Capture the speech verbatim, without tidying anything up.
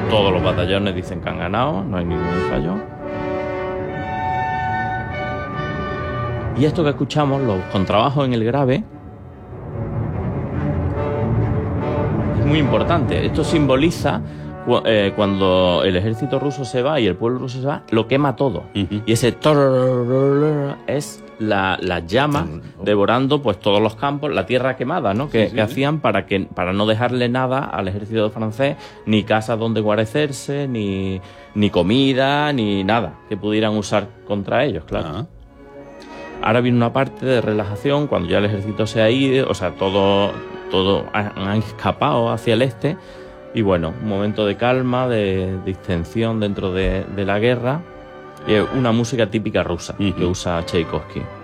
Todos los batallones dicen que han ganado, no hay ningún fallo. Y esto que escuchamos, los contrabajos en el grave, es muy importante. Esto simboliza cu eh, cuando el ejército ruso se va y el pueblo ruso se va, lo quema todo. Uh-huh. Y ese es la, la llama devorando pues todos los campos, la tierra quemada, ¿no? Que, sí, sí, que hacían para que para no dejarle nada al ejército francés, ni casas donde guarecerse, ni, ni comida, ni nada que pudieran usar contra ellos, claro. Uh-huh. Ahora viene una parte de relajación cuando ya el ejército se ha ido, o sea, todo, todo han, han escapado hacia el este. Y bueno, un momento de calma, de distensión dentro de, de la guerra. Eh, una música típica rusa uh-huh. que usa Tchaikovsky.